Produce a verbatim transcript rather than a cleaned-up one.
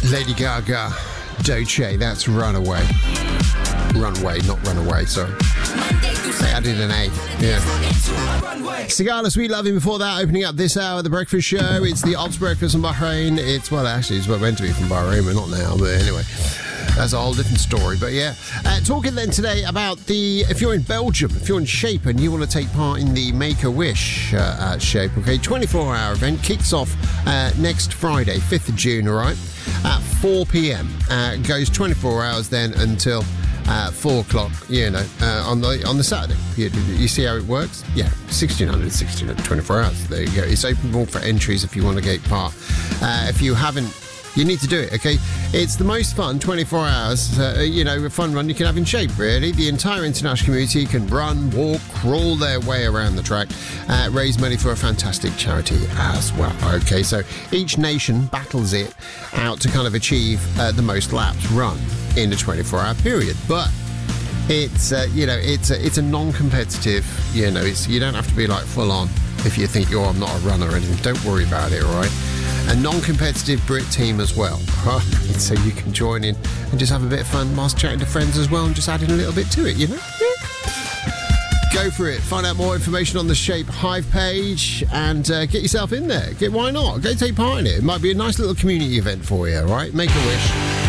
Lady Gaga, Doce, that's Runaway. Runway, not Runaway, sorry. They added an A, yeah. Sigala, Sweet Loving before that, opening up this hour of the breakfast show. It's the Ops Breakfast from Bahrain. It's, well, actually, it's meant to be from Bahrain, but not now, but anyway. That's a whole different story, but yeah. Uh, talking then today about the, if you're in Belgium, if you're in Shape and you want to take part in the Make-A-Wish uh, at Shape, okay, twenty-four hour event, kicks off uh, next Friday, fifth of June, all right, at four p.m. Uh, goes twenty-four hours then until uh, four o'clock, you know, uh, on the on the Saturday. You, you see how it works? Yeah, sixteen hundred, sixteen hundred, twenty-four hours. There you go. It's open for entries if you want to take part. Uh, if you haven't, you need to do it, okay? It's the most fun twenty-four hours, uh, you know, a fun run you can have in Shape, really. The entire international community can run, walk, crawl their way around the track, uh, raise money for a fantastic charity as well, okay? So each nation battles it out to kind of achieve uh, the most laps run in a twenty-four hour period. But it's, uh, you know, it's a, it's a non-competitive, you know, it's, you don't have to be like full on if you think, oh, I'm not a runner or anything. Don't worry about it, all right? A non-competitive Brit team as well, right? So you can join in and just have a bit of fun whilst chatting to friends as well and just adding a little bit to it, you know? Yeah. Go for it. Find out more information on the Shape Hive page and uh, get yourself in there. Get, why not? Go take part in it. It might be a nice little community event for you, all right? Make a wish.